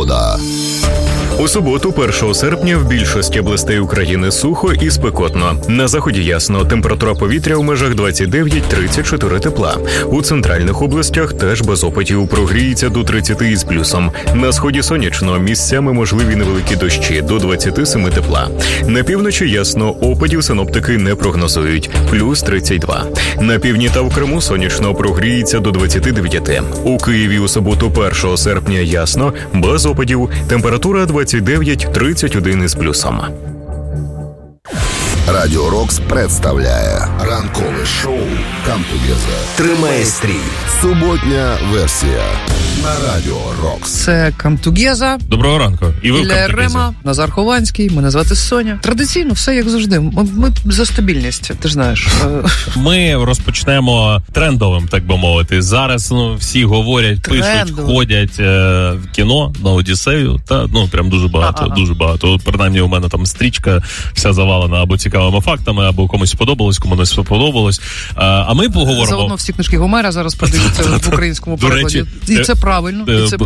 Погода. У суботу, 1 серпня, в більшості областей України сухо і спекотно. На заході ясно, температура повітря в межах 29-34 тепла. У центральних областях теж без опадів, прогріється до 30 із плюсом. На сході сонячно, місцями можливі невеликі дощі, до 27 тепла. На півночі ясно, опадів синоптики не прогнозують, плюс 32. На півдні та в Криму сонячно, прогріється до 29. У Києві у суботу, 1 серпня ясно, без опадів, температура 29-31 із плюсом. Радіо Рокс представляє ранкове шоу «Come Together». Тримає стрій. Суботня версія на Радіо Рокс. Це «Come Together». Доброго ранку. І ви Ілля Рема, Назар Хованський, мене звати Соня. Традиційно все як завжди. Ми за стабільність, ти ж знаєш. Ми розпочнемо трендовим, так би мовити. Зараз всі говорять, пишуть, ходять в кіно на Одіссею. Та прям дуже багато, дуже багато. От, принаймні, у мене там стрічка вся завалена або цікавими фактами, або комусь сподобалось, кому не сподобалось. А ми поговоримо... Заодно всі книжки Гомера зараз продаються в українському перекладі. І це правильно,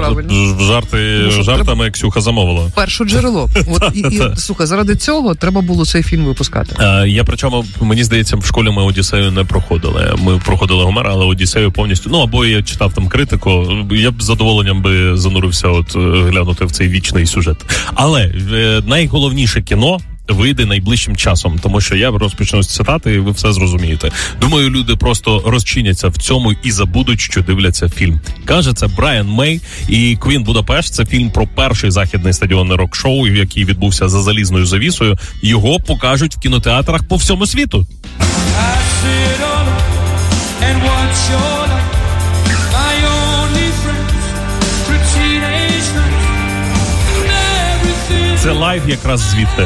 Жартами Ксюха замовила. Перше джерело. Слухай, заради цього треба було цей фільм випускати. Причому, мені здається, в школі ми Одіссею не проходили. Ми проходили Гомера, але Одіссею повністю... або я читав там критику, я б з задоволенням би занурився глянути в цей вічний сюжет. Але найголовніше кіно вийде найближчим часом, тому що я розпочну з цитати, і ви все зрозумієте. Думаю, люди просто розчиняться в цьому і забудуть, що дивляться фільм. Каже це Брайан Мей і Queen Budapest. Це фільм про перший західний стадіонний рок-шоу, який відбувся за залізною завісою. Його покажуть в кінотеатрах по всьому світу. Це лайв якраз звідти.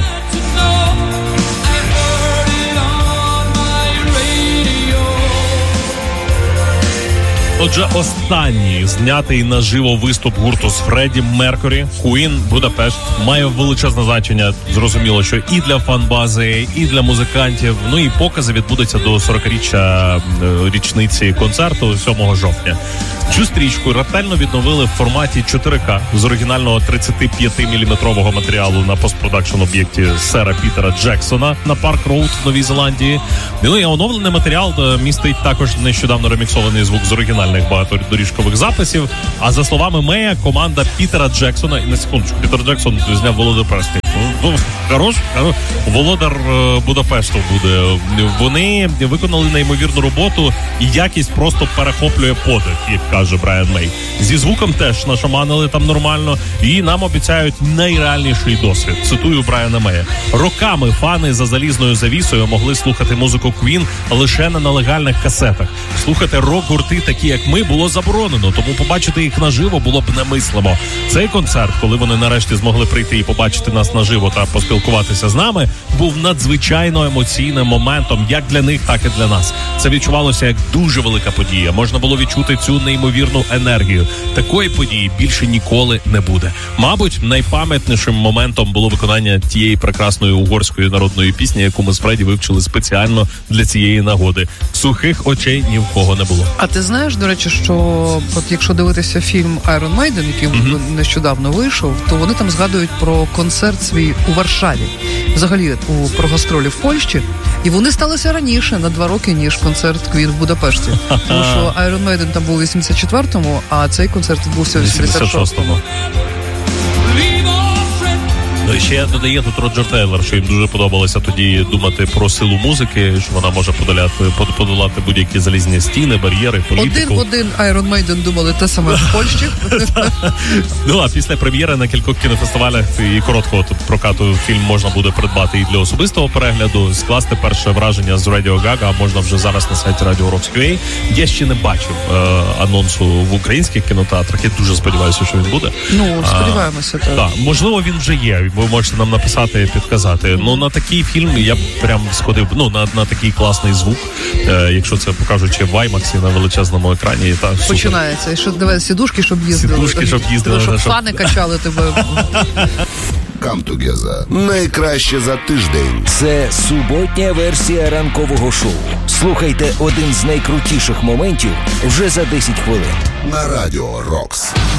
Отже, останній знятий наживо виступ гурту з Фредді Меркурі, Queen Budapest, має величезне значення, зрозуміло, що і для фан-бази, і для музикантів. І покази відбудуться до 40-річчя річниці концерту 7 жовтня. Цю стрічку ретельно відновили в форматі 4К з оригінального 35-мм матеріалу на постпродакшн об'єкті сера Пітера Джексона на Парк Роуд в Новій Зеландії. І оновлений матеріал містить також нещодавно реміксований звук з оригінальних багатодоріжкових записів. А за словами Мея, команда Пітера Джексона, і на секундочку, Пітер Джексон зняв Володар Пресні. Хорош. Володар Будапешту буде. Вони виконали неймовірну роботу, і якість просто перехоплює подих, як каже Брайан Мей. Зі звуком теж нашаманили там нормально, і нам обіцяють найреальніший досвід. Цитую Брайана Мея. Роками фани за залізною завісою могли слухати музику Queen лише на нелегальних касетах. Слухати рок-гурти, такі як ми, було заборонено, тому побачити їх наживо було б немислимо. Цей концерт, коли вони нарешті змогли прийти і побачити нас наживо та поспілкуватися з нами, був надзвичайно емоційним моментом як для них, так і для нас. Це відчувалося як дуже велика подія. Можна було відчути цю неймовірну енергію. Такої події більше ніколи не буде. Мабуть, найпам'ятнішим моментом було виконання тієї прекрасної угорської народної пісні, яку ми з Фредді вивчили спеціально для цієї нагоди. Сухих очей ні в кого не було. А ти знаєш, до речі, що от якщо дивитися фільм Iron Maiden, який нещодавно вийшов, то вони там згадують про концерт свій у Варшаві. Взагалі, про гастролі в Польщі. І вони сталися раніше, на 2 роки, ніж концерт Queen в Будапешті. Тому що Iron Maiden там був у 84-му, а цей концерт відбувся у 86-му. І ще додає тут Роджер Тейлор, що їм дуже подобалося тоді думати про силу музики, що вона може подолати будь-які залізні стіни, бар'єри, політику. Один Iron Maiden думали те саме в Польщі. А після прем'єри на кількох кінофестивалях і короткого прокату фільм можна буде придбати і для особистого перегляду, скласти перше враження з Radio Gaga можна вже зараз на сайті Radio Rocks.ua. Я ще не бачив анонсу в українських кінотеатрах, я дуже сподіваюся, що він буде. Сподіваємося. Так, можливо, він вже є. Ви можете нам написати і підказати. На такий фільм я б прям сходив, на такий класний звук, якщо це покажуть ще в IMAX на величезному екрані. Починається. І що, давай, сідушки, щоб їздили. Щоб фани качали тебе. Come Together. Найкраще за тиждень. Це суботня версія ранкового шоу. Слухайте один з найкрутіших моментів вже за 10 хвилин. На Радіо Рокс.